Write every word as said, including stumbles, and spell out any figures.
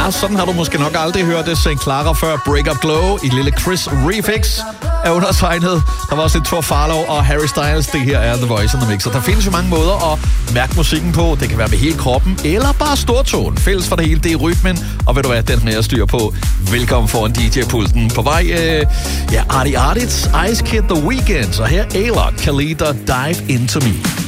Ja, sådan har du måske nok aldrig hørt det. Saint Clara før Break Up Glow i lille Chris Refix er undertegnet. Der var også lidt Thor Farlow og Harry Styles. Det her er The Voice on the Mix. Og der findes jo mange måder at mærke musikken på. Det kan være med hele kroppen, eller bare stortone. Fælles for det hele, det er rytmen. Og ved du hvad, den har jeg styr på. Velkommen foran D J-pulten. På vej, øh, ja, Artie Artits, Ice Kid, The Weeknd. Og her A-Lock, Khalid og Dive Into Me.